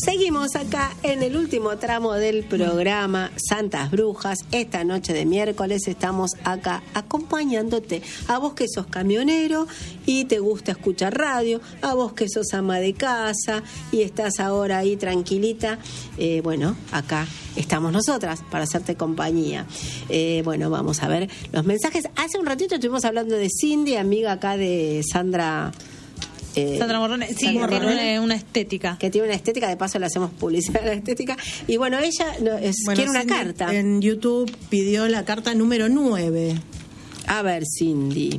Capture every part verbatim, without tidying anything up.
Seguimos acá en el último tramo del programa Santas Brujas. Esta noche de miércoles estamos acá acompañándote. A vos que sos camionero y te gusta escuchar radio, a vos que sos ama de casa y estás ahora ahí tranquilita, eh, bueno, acá estamos nosotras para hacerte compañía. Eh, bueno, vamos a ver los mensajes. Hace un ratito estuvimos hablando de Cindy, amiga acá de Sandra... Eh, Sandra Morrone, sí, Sandra tiene Morrone, una estética. Que tiene una estética, de paso le hacemos publicidad a la estética. Y bueno, ella no, es, bueno, quiere una Cindy carta. En YouTube pidió la carta número nueve. A ver, Cindy.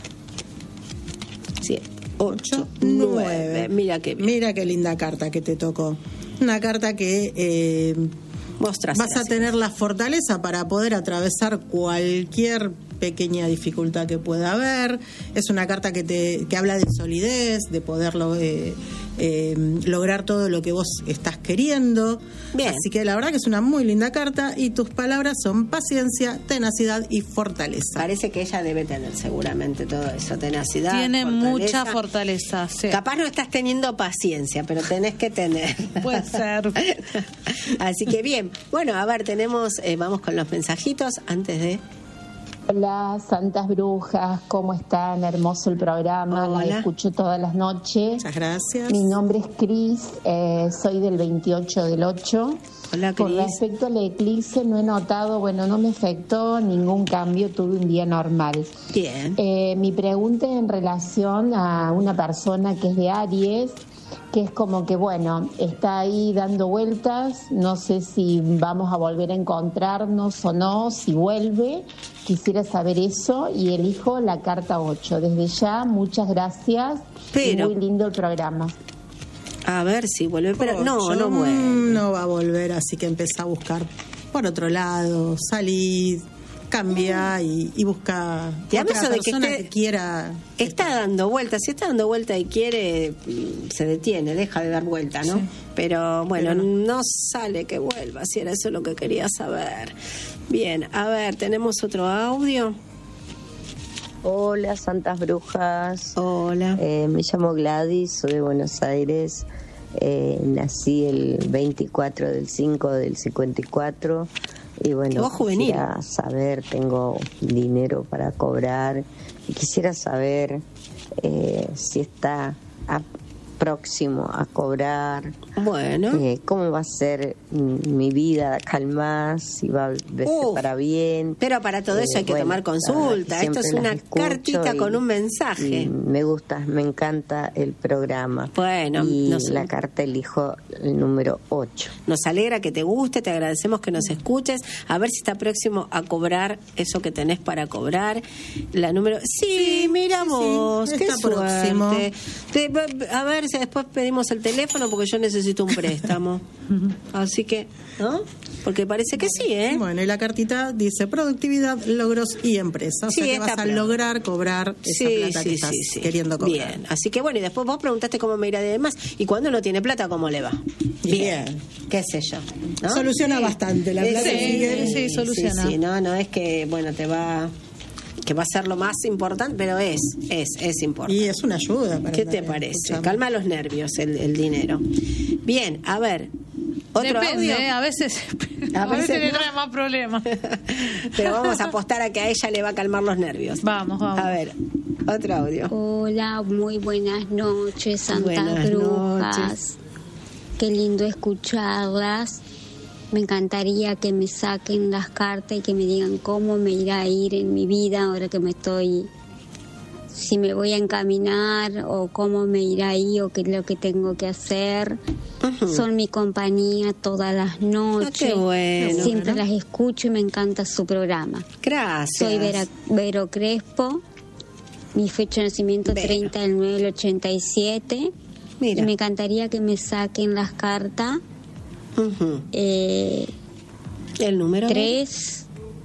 Sí, ocho, nueve. Mira qué bien. Mira qué linda carta que te tocó. Una carta que eh, Vos vas a tener la fortaleza para poder atravesar cualquier pequeña dificultad que pueda haber. Es una carta que te que habla de solidez, de poderlo eh, eh, lograr todo lo que vos estás queriendo. Bien. Así que la verdad que es una muy linda carta y tus palabras son paciencia, tenacidad y fortaleza. Parece que ella debe tener seguramente todo eso, tenacidad, tiene fortaleza. mucha fortaleza, sí. Capaz no estás teniendo paciencia, pero tenés que tener. Puede ser. Así que bien, bueno, a ver, tenemos, eh, vamos con los mensajitos antes de... Hola, Santas Brujas, ¿cómo están? Hermoso el programa, Hola. la escucho todas las noches. Muchas gracias. Mi nombre es Cris, eh, soy del veintiocho del ocho. Hola, Con Cris. respecto al eclipse, no he notado, bueno, no me afectó ningún cambio, tuve un día normal. Bien. Eh, mi pregunta es en relación a una persona que es de Aries, que es como que, bueno, está ahí dando vueltas, no sé si vamos a volver a encontrarnos o no, si vuelve, quisiera saber eso y elijo la carta ocho. Desde ya, muchas gracias, Pero... y muy lindo el programa. A ver si vuelve, pero no, Ocho, no vuelve. No va a volver, así que empieza a buscar por otro lado, salir, cambia y, y busca Te hablo otra de que persona esté- que quiera. Está dando vueltas, si está dando vuelta y quiere, se detiene, deja de dar vuelta, ¿no? Sí. Pero bueno, Pero no. no. sale que vuelva, si era eso lo que quería saber. Bien, a ver, tenemos otro audio. Hola, Santas Brujas. Hola. Eh, me llamo Gladys, soy de Buenos Aires. Eh, nací el veinticuatro del cinco del cincuenta y cuatro. Y bueno, Vos juvenil. quisiera saber, tengo dinero para cobrar. Y quisiera saber eh, si está a- próximo a cobrar. Bueno. Eh, ¿Cómo va a ser mm, mi vida de acá al más? Si va a verse Uf. para bien. Pero para todo eso Eh, hay que bueno, tomar la verdad consulta. que Esto es siempre una las escucho cartita y- con un mensaje. y me gusta, me encanta el programa. Bueno, y no sé. la carta elijo el número ocho. Nos alegra que te guste, te agradecemos que nos escuches. A ver si está próximo a cobrar eso que tenés para cobrar. La número... Sí, mira sí, vos, sí, qué está próximo. suerte. Te- a ver si después pedimos el teléfono porque yo necesito un préstamo. Así que, ¿no? Porque parece que sí, ¿eh? Bueno, y la cartita dice productividad, logros y empresa. O Sí, sea que está vas a pro. lograr cobrar esa Sí, plata sí, que estás sí, sí. queriendo cobrar. Bien, así que bueno, y después vos preguntaste cómo me irá de demás. Y cuando uno tiene plata, ¿cómo le va? Bien. Qué sé yo, ¿no? Soluciona bastante la Eh, plata. sí, sigue. sí, soluciona. Sí, sí, no, no es que, bueno, te va... que va a ser lo más importante, pero es, es, es importante. Y es una ayuda para ¿Qué la- te parece? escuchame. Calma los nervios el, el dinero. Bien, a ver, otro Depende, audio. ¿eh? a veces, A a veces, veces le no. trae más problemas. Pero vamos a apostar a que a ella le va a calmar los nervios. Vamos, vamos. A ver, otro audio. Hola, muy buenas noches, Santas Buenas Brujas. noches. Qué lindo escucharlas. Me encantaría que me saquen las cartas y que me digan cómo me irá a ir en mi vida ahora que me estoy, si me voy a encaminar o cómo me irá ahí o qué es lo que tengo que hacer. Ujú. Son mi compañía todas las noches. qué bueno. Siempre las escucho y me encanta su programa. Gracias. Soy Vera, Vero Crespo, mi fecha de nacimiento Vera. treinta del nueve del ochenta y siete. Mira. Y me encantaría que me saquen las cartas Ujú. eh, El número tres,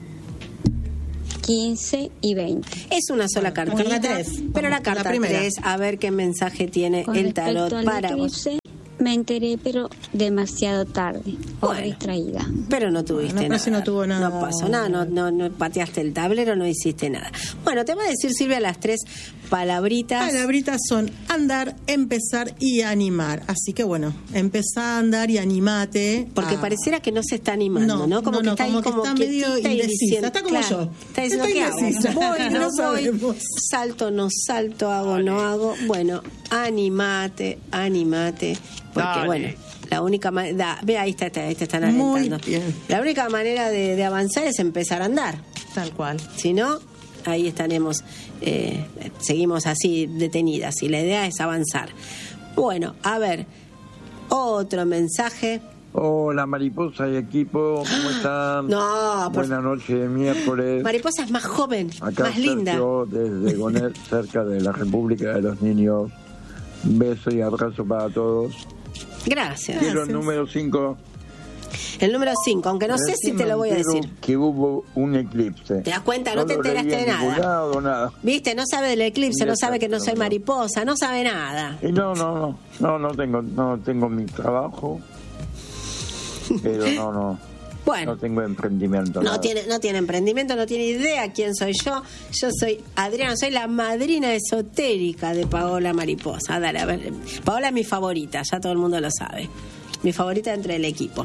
quince y veinte. es una sola Bueno, cartita, la carta tres. pero la Vamos con la carta primera. tres, a ver qué mensaje tiene Con el respecto tarot al para vos. eclipse, me enteré, pero demasiado tarde, o Bueno. distraída. Pero no tuviste No, no, nada. si no tuvo nada. No pasó nada, no, no, no pateaste el tablero, no hiciste nada. Bueno, te va a decir, Silvia, las tres palabritas. Palabritas son andar, empezar y animar. Así que bueno, empezá a andar y animate. Porque a- pareciera que no se está animando, ¿no? No, Como no, que no, está ahí como que como está medio quietita y indecisa. diciendo- Está como yo. Está diciendo, Está ¿qué hago? indecisa. Voy, no, No voy, sabemos. salto, no salto, hago, no hago. Bueno, animate, animate. Porque Dale. bueno, la única manera... Ve, ahí está, ahí te están Muy alentando. bien. La única manera de, de avanzar es empezar a andar. Tal cual. Si no, ahí estaremos, eh, seguimos así detenidas y la idea es avanzar. Bueno, a ver, otro mensaje. Hola Mariposa y equipo, ¿cómo están? No, por- Buenas noches de miércoles. Mariposa es más joven, Acá más linda. Sergio, desde Gonet, cerca de la República de los Niños. Un beso y abrazo para todos. Gracias. Quiero el número cinco. El número cinco, aunque no sé si te lo voy a decir. Que hubo un eclipse. ¿Te das cuenta? No te lo leí enteraste de en ningún nada. lado, nada. Viste, no sabe del eclipse, no sabe que no soy Exacto. mariposa, no sabe nada. Y no, no, no, no, no tengo, no tengo mi trabajo, pero no, no, Bueno. no tengo emprendimiento. No nada. tiene, no tiene emprendimiento, no tiene idea quién soy yo. Yo soy Adriana, soy la madrina esotérica de Paola Mariposa. Dale, a ver. Paola es mi favorita, ya todo el mundo lo sabe. Mi favorita entre el equipo.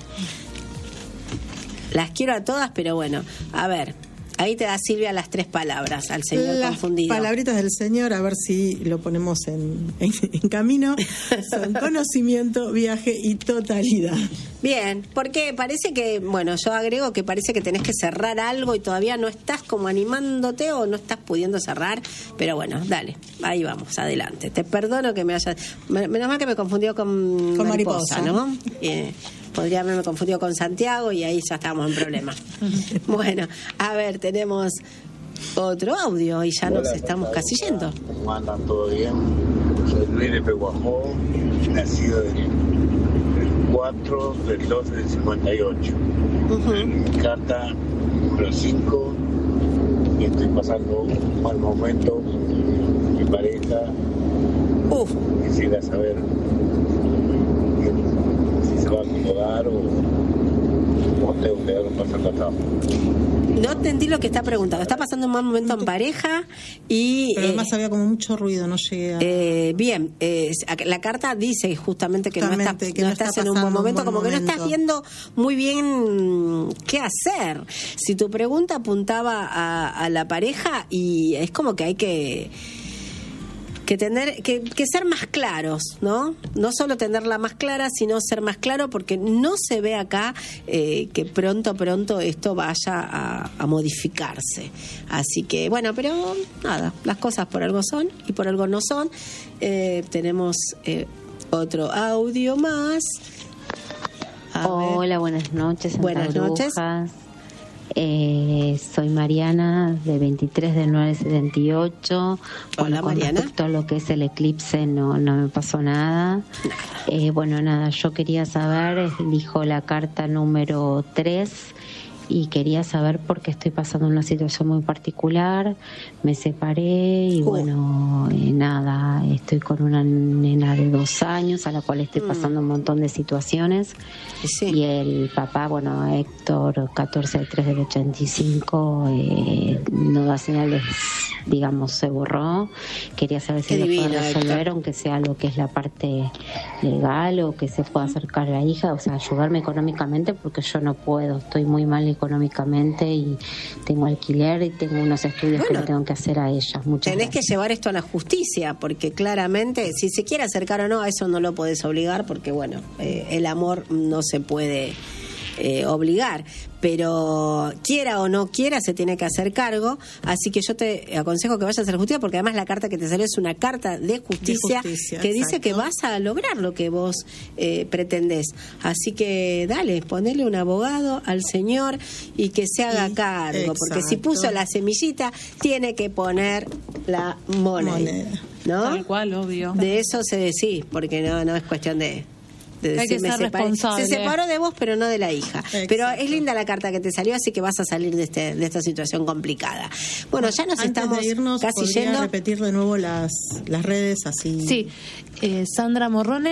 Las quiero a todas, pero bueno, a ver. Ahí te da Silvia las tres palabras al señor Las confundido. palabritas del Señor, a ver si lo ponemos en, en, en camino, son conocimiento, viaje y totalidad. Bien, porque parece que, bueno, yo agrego que parece que tenés que cerrar algo y todavía no estás como animándote o no estás pudiendo cerrar, pero bueno, dale, ahí vamos, adelante. Te perdono que me hayas... me- Menos mal que me confundió con, Con mariposa, mariposa. ¿no? Eh, podría haberme confundido con Santiago y ahí ya estábamos en problema. Bueno, a ver, tenemos otro audio y ya nos estamos casi yendo. ¿Cómo andan? ¿Todo bien? Soy Luis de Peguajó, nacido del cuatro del doce del cincuenta y ocho. Mi carta número cinco, y estoy pasando un mal momento con mi pareja. Uf, Quisiera saber si se va a acomodar o, o tengo que dar un paso atrás. no entendí lo que está preguntando. Está pasando un mal momento en pareja y... Pero eh, además había como mucho ruido, no llegué a... Eh, bien, eh, la carta dice justamente que no estás, Justamente, que no no estás está en un buen pasando un momento, buen como que no estás momento. viendo muy bien qué hacer. Si tu pregunta apuntaba a, a la pareja, y es como que hay que que tener que, que ser más claros, ¿no? No solo tenerla más clara, sino ser más claro, porque no se ve acá eh, que pronto, pronto esto vaya a, a modificarse. Así que, bueno, pero nada, las cosas por algo son y por algo no son. Eh, tenemos eh, otro audio más. A ver. Hola, buenas noches. Santa Buenas noches. Brujas. Eh, soy Mariana, de veintitrés del nueve del setenta y ocho. Bueno, Hola, con Mariana. respecto a lo que es el eclipse, no, no me pasó nada. Eh, bueno, nada, yo quería saber, elijo la carta número tres y quería saber por qué estoy pasando una situación muy particular. Me separé y Oh. bueno, eh, nada, estoy con una nena de dos años a la cual estoy Mm. pasando un montón de situaciones. Sí. Y el papá, bueno, Héctor, catorce de tres del ochenta y cinco, eh, no da señales, digamos, se borró. Quería saber si Qué lo divino, puede resolver, Héctor. aunque sea lo que es la parte legal o que se pueda acercar a la hija, o sea, ayudarme económicamente, porque yo no puedo, estoy muy mal económicamente y tengo alquiler y tengo unos estudios que Bueno, le tengo que hacer a ella. Muchas Tenés que gracias. llevar esto a la justicia, porque claramente, si se quiere acercar o no, a eso no lo podés obligar, porque bueno, eh, el amor no se puede eh, obligar, pero quiera o no quiera, se tiene que hacer cargo. Así que yo te aconsejo que vayas a la justicia, porque además la carta que te salió es una carta de justicia, De justicia, que dice exacto. que vas a lograr lo que vos eh, pretendés. Así que dale, ponele un abogado al señor y que se haga Y- cargo, porque si exacto. puso la semillita, tiene que poner la moneda, Moneda. ¿no? Tal cual, obvio. De eso se decía, porque no no es cuestión de, de Hay que decir, me ser separé. responsable. Se separó de vos, pero no de la hija. Exacto. Pero es linda la carta que te salió, así que vas a salir de este de esta situación complicada. Bueno, ya nos Antes estamos de irnos, casi ¿podría yendo. repetir de nuevo las, las redes así? Sí, eh, Sandra Morrone,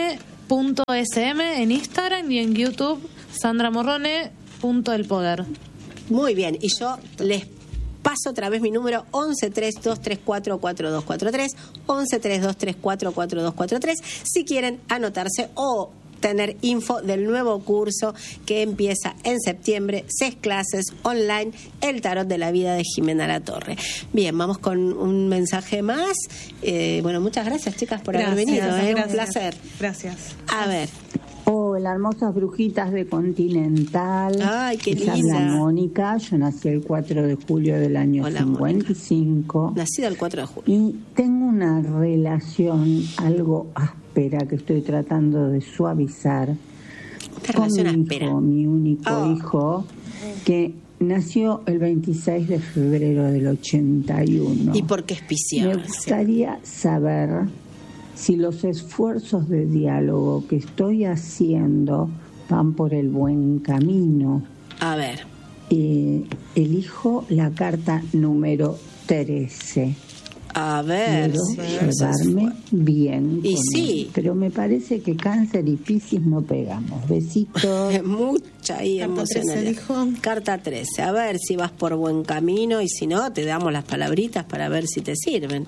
punto s m en Instagram y en YouTube Sandra Morrone punto el poder. Muy bien, y yo les paso otra vez mi número once treinta y dos treinta y cuatro cuarenta y dos cuarenta y tres, once treinta y dos treinta y cuatro cuarenta y dos cuarenta y tres, si quieren anotarse o tener info del nuevo curso que empieza en septiembre, seis clases online, el tarot de la vida de Jimena Latorre. Bien, vamos con un mensaje más. Eh, bueno, muchas gracias, chicas, por Gracias, haber venido. ¿eh? gracias. Un placer. Gracias. A ver. Hola, hermosas brujitas de Continental. Ay, qué Les linda. habla Mónica. Yo nací el cuatro de julio del año Hola, cincuenta y cinco. Nacida el cuatro de julio. Y tengo una relación algo áspera que estoy tratando de suavizar Esta con relación mi áspera. hijo, mi único Oh. hijo, que nació el veintiséis de febrero del ochenta y uno. ¿Y por qué es Me pisciano? gustaría saber si los esfuerzos de diálogo que estoy haciendo van por el buen camino. A ver. Eh, elijo la carta número trece. A ver. Quiero llevarme bien Y con sí. él, pero me parece que Cáncer y Piscis no pegamos. Besitos. Mucha y Carta trece, emocional. dijo. Carta trece. A ver si vas por buen camino y si no, te damos las palabritas para ver si te sirven.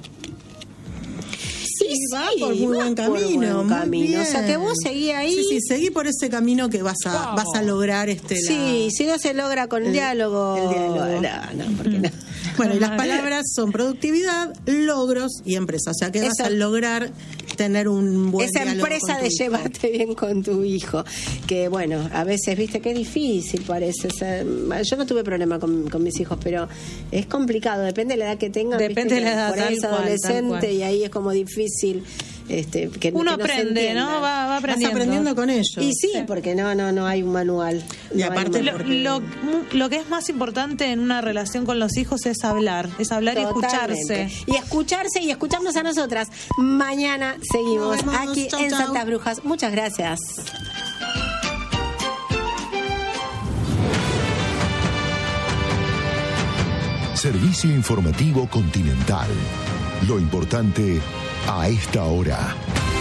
Sí, va por muy buen vas por camino. buen muy camino. bien. O sea, que vos seguí ahí. Sí, sí, seguí por ese camino que vas a, vas a lograr este. la- Sí, si no se logra con el- diálogo. el diálogo. No, no, porque no. Bueno, y las palabras son productividad, logros y empresa. O sea, que vas Eso- a lograr tener un buen Esa diálogo empresa con tu de hijo. llevarte bien con tu hijo, que bueno, a veces viste que es difícil, parece. O sea, yo no tuve problema con, con mis hijos, pero es complicado, depende de la edad que tengan. Depende viste, de la que edad, por ahí tal es cual, tal adolescente cual. y ahí es como difícil. Este, que, Uno que no se aprende, entienda. ¿no? Va, va Vas aprendiendo. aprendiendo con ellos. Y sí, porque no, no, no hay un manual. Y No hay aparte un Lo, manual. lo, lo que es más importante en una relación con los hijos es hablar, es hablar y Totalmente. escucharse. Y escucharse y escucharnos a nosotras. Mañana seguimos Nos vemos. aquí Chau, en chau. Santas Brujas. Muchas gracias. Servicio informativo Continental. Lo importante a esta hora.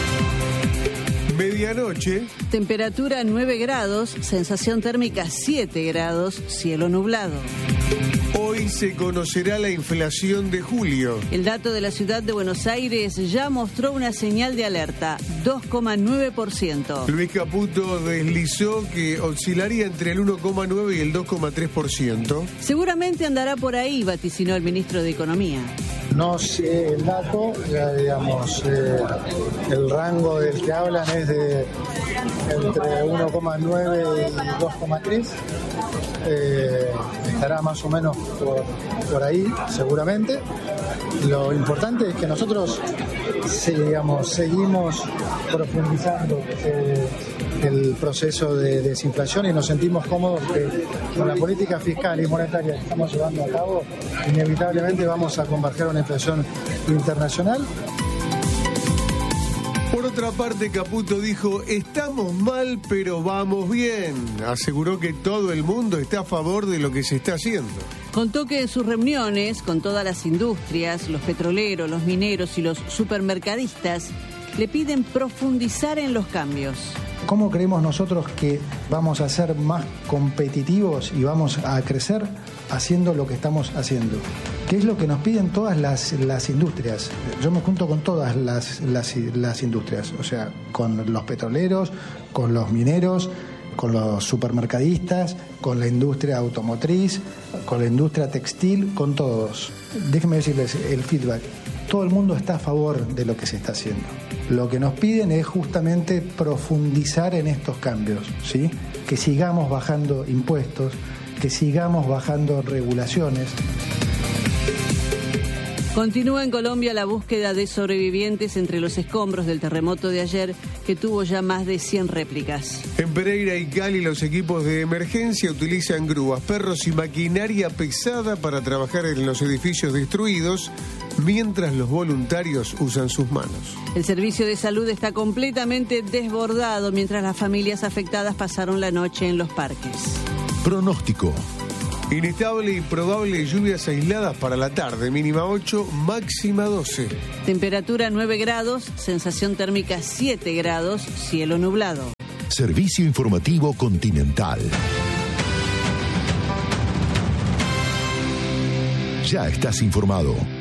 Medianoche. Temperatura nueve grados, sensación térmica siete grados, cielo nublado. Hoy se conocerá la inflación de julio. El dato de la ciudad de Buenos Aires ya mostró una señal de alerta, dos coma nueve por ciento. Luis Caputo deslizó que oscilaría entre el uno coma nueve y el dos coma tres por ciento. Seguramente andará por ahí, vaticinó el ministro de Economía. No sé el dato, ya digamos, eh, el rango del que hablan es de entre uno coma nueve y dos coma tres. Eh, estará más o menos por, por ahí, seguramente. Lo importante es que nosotros sí, digamos, seguimos profundizando eh, el proceso de desinflación y nos sentimos cómodos que con la política fiscal y monetaria que estamos llevando a cabo, inevitablemente vamos a converger a una inflación internacional. Por otra parte, Caputo dijo, estamos mal, pero vamos bien. Aseguró que todo el mundo está a favor de lo que se está haciendo. Contó que en sus reuniones con todas las industrias, los petroleros, los mineros y los supermercadistas le piden profundizar en los cambios. ¿Cómo creemos nosotros que vamos a ser más competitivos y vamos a crecer haciendo lo que estamos haciendo? ¿Qué es lo que nos piden todas las, las industrias? Yo me junto con todas las, las, las industrias, o sea, con los petroleros, con los mineros, con los supermercadistas, con la industria automotriz, con la industria textil, con todos. Déjenme decirles el feedback. Todo el mundo está a favor de lo que se está haciendo. Lo que nos piden es justamente profundizar en estos cambios, ¿sí? Que sigamos bajando impuestos, que sigamos bajando regulaciones. Continúa en Colombia la búsqueda de sobrevivientes entre los escombros del terremoto de ayer, que tuvo ya más de cien réplicas. En Pereira y Cali los equipos de emergencia utilizan grúas, perros y maquinaria pesada para trabajar en los edificios destruidos, mientras los voluntarios usan sus manos. El servicio de salud está completamente desbordado, mientras las familias afectadas pasaron la noche en los parques. Pronóstico. Inestable y probable lluvias aisladas para la tarde, mínima ocho, máxima doce. Temperatura nueve grados, sensación térmica siete grados, cielo nublado. Servicio informativo Continental. Ya estás informado.